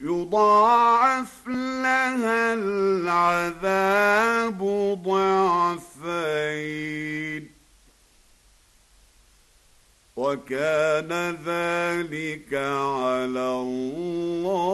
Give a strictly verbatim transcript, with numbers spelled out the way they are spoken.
يضاعف لها العذاب ضعفين، وكان ذلك على الله